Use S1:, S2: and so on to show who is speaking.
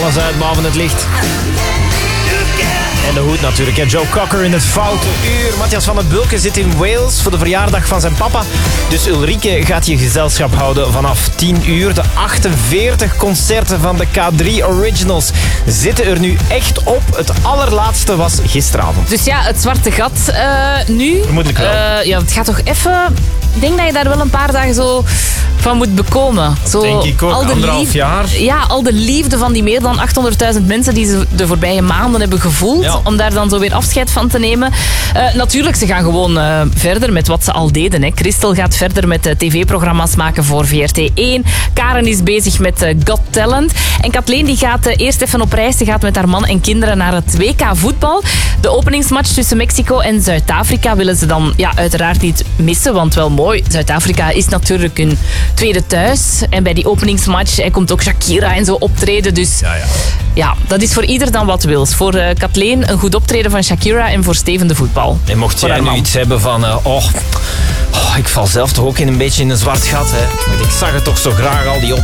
S1: alles uit boven het licht. En de hoed natuurlijk, hè. Joe Cocker in het foute uur. Matthias van den Bulke zit in Wales voor de verjaardag van zijn papa. Dus Ulrike gaat je gezelschap houden vanaf 10 uur. De 48 concerten van de K3 Originals zitten er nu echt op. Het allerlaatste was gisteravond.
S2: Dus ja, het zwarte gat nu.
S1: Vermoedelijk wel.
S2: Ja, het gaat toch even... Ik denk dat je daar wel een paar dagen zo van moet bekomen. Zo,
S1: denk ik ook,
S2: al de
S1: 1,5 jaar.
S2: Ja, al de liefde van die meer dan 800.000 mensen die ze de voorbije maanden hebben gevoeld.
S1: Ja.
S2: Om daar dan zo weer afscheid van te nemen. Natuurlijk, ze gaan gewoon verder met wat ze al deden. Hè. Christel gaat verder met tv-programma's maken voor VRT1. Karen is bezig met Got Talent. En Kathleen die gaat eerst even op reis. Ze gaat met haar man en kinderen naar het WK voetbal. De openingsmatch tussen Mexico en Zuid-Afrika willen ze dan uiteraard niet missen. Want wel mooi, Zuid-Afrika is natuurlijk hun tweede thuis. En bij die openingsmatch komt ook Shakira en zo optreden. Dus ja, dat is voor ieder dan wat wils. Voor Kathleen een goed optreden van Shakira en voor Steven de voetbal.
S1: En mocht jij nu iets hebben van... ik val zelf toch ook in een beetje in een zwart gat. Hè. Want ik zag het toch zo graag al, die